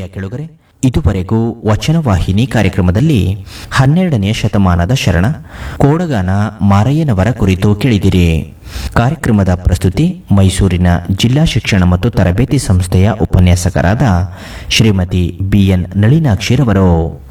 ಪ್ರಿಯ ಕೆಳುಗರೆ, ಇದುವರೆಗೂ ವಚನವಾಹಿನಿ ಕಾರ್ಯಕ್ರಮದಲ್ಲಿ 12ನೇ ಶತಮಾನದ ಶರಣ ಕೋಡಗಾನ ಮಾರಯ್ಯನವರ ಕುರಿತು ಕೇಳಿದಿರಿ. ಕಾರ್ಯಕ್ರಮದ ಪ್ರಸ್ತುತಿ ಮೈಸೂರಿನ ಜಿಲ್ಲಾ ಶಿಕ್ಷಣ ಮತ್ತು ತರಬೇತಿ ಸಂಸ್ಥೆಯ ಉಪನ್ಯಾಸಕರಾದ ಶ್ರೀಮತಿ BN ನಳಿನಾಕ್ಷಿರವರು.